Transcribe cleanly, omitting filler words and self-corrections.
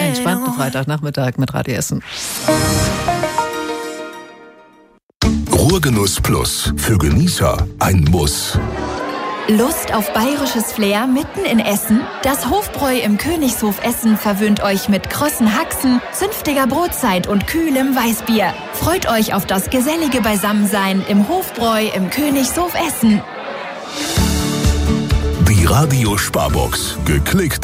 entspannten Freitagnachmittag mit Radio Essen. Ruhrgenuss Plus. Für Genießer ein Muss. Lust auf bayerisches Flair mitten in Essen? Das Hofbräu im Königshof Essen verwöhnt euch mit krossen Haxen, zünftiger Brotzeit und kühlem Weißbier. Freut euch auf das gesellige Beisammensein im Hofbräu im Königshof Essen. Die Radio Sparbox. Geklickt